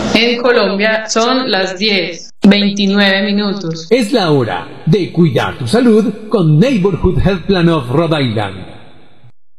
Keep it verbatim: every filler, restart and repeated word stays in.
En Colombia son las diez, veintinueve minutos. Es la hora de cuidar tu salud con Neighborhood Health Plan of Rhode Island.